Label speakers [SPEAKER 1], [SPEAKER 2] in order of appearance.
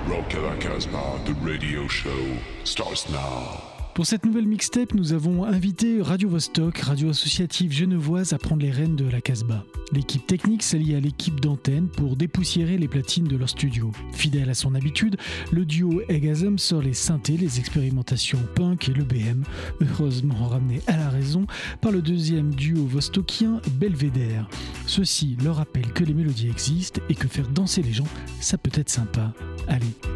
[SPEAKER 1] Rock à la Casbah, the radio show starts now.
[SPEAKER 2] Pour cette nouvelle mixtape, nous avons invité Radio Vostok, radio associative genevoise, à prendre les rênes de la Casbah. L'équipe technique s'allie à l'équipe d'antenne pour dépoussiérer les platines de leur studio. Fidèle à son habitude, le duo Egazem sort les synthés, les expérimentations punk et le BM, heureusement ramenés à la raison par le deuxième duo vostokien Belvédère. Ceci leur rappelle que les mélodies existent et que faire danser les gens, ça peut être sympa. Allez,